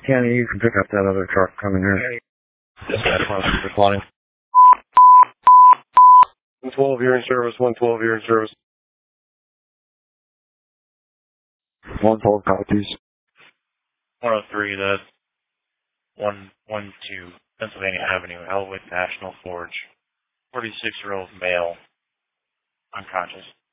Kenny, you can pick up that other truck coming here. Dispatch 1 responding. 112, you're in service. 112, you're in service. 112 copies. 103, that's 112 Pennsylvania Avenue, Elwood National Forge. 46-year-old male, unconscious.